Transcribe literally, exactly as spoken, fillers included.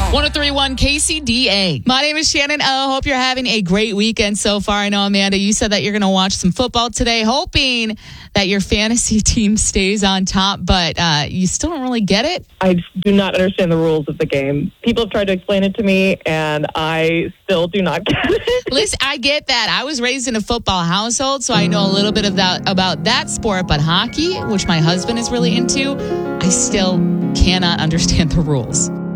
one oh three point one K C D A. My name is Shannon O. Hope you're having a great weekend so far. I know, Amanda, you said that you're going to watch some football today, hoping that your fantasy team stays on top, but uh, you still don't really get it? I do not understand the rules of the game. People have tried to explain it to me, and I still do not get it. Listen, I get that. I was raised in a football household, so I know a little bit of that, about that sport, but hockey, which my husband is really into, I still cannot understand the rules.